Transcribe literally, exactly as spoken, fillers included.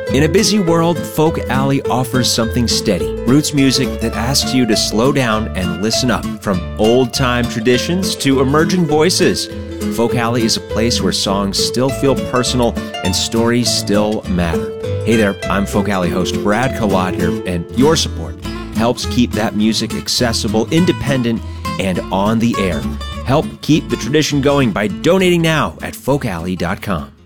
In a busy world, Folk Alley offers something steady, roots music that asks you to slow down and listen up. From old-time traditions to emerging voices, Folk Alley is a place where songs still feel personal and stories still matter. Hey there, I'm Folk Alley host Brad Kalad here, and your support helps keep that music accessible, independent, and on the air. Help keep the tradition going by donating now at folk alley dot com.